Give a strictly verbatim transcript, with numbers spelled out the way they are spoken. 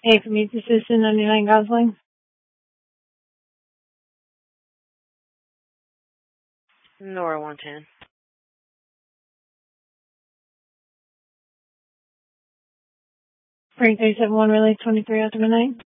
A for Meets Assistant, ninety-nine Gosling. Nora one ten. Frank three seven one, relay twenty-three after midnight.